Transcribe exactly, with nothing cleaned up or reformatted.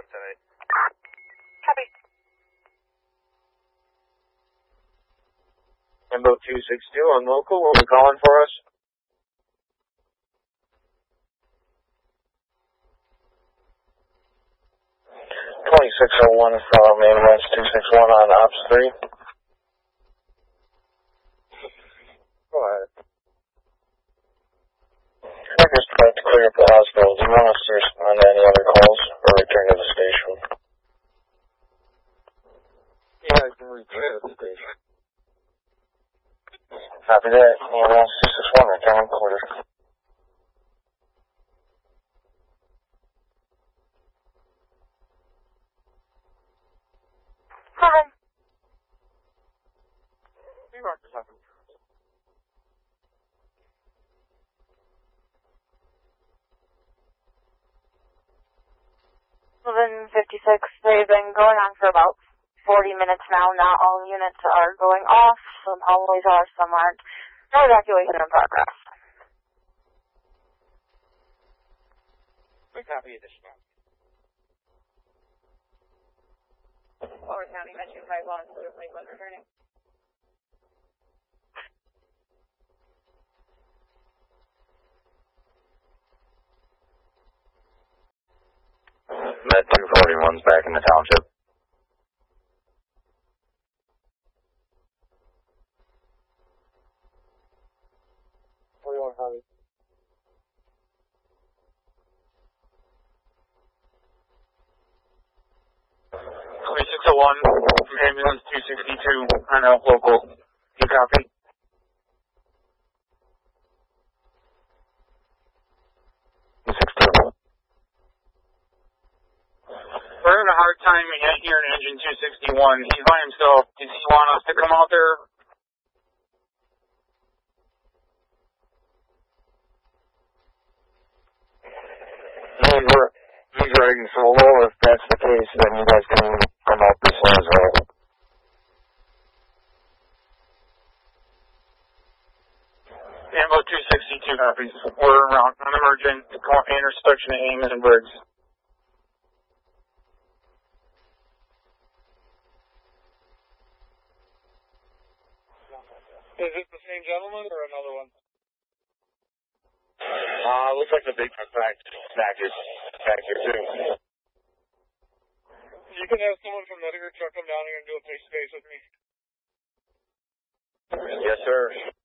today. Copy. Rainbow two six two on local, what are you calling for us? twenty-six oh one from Midwest two six one on Ops three. Go ahead. I just tried to clear up the hospital. Do you want us to respond to any other calls or return to the station? Yeah, I can return to the station. Copy that. Midwest two six one, return quarter. Seven. New York is happening. Seven fifty-six. They've been going on for about forty minutes now. Not all units are going off. Some always are, some aren't. No evacuation in progress. We copy additional. Lower County Metro five one, so it's like what's returning. Med two forty-one's back in the township. forty-one, Javi. twenty-six oh one from ambulance two sixty-two on a local. You copy? two sixty-two. We're having a hard time hearing engine two sixty-one. He's by himself. Does he want us to come out there? He's, he's riding solo. If that's the case, then you guys can come out this way as well. Ambo two sixty-two copies. We're around on emergent intersection of Ames and Briggs. Is it the same gentleman or another one? Uh, looks like the big truck back, back is back here too. You can have someone from the bigger truck come down here and do a face-to-face with me. Yes, sir.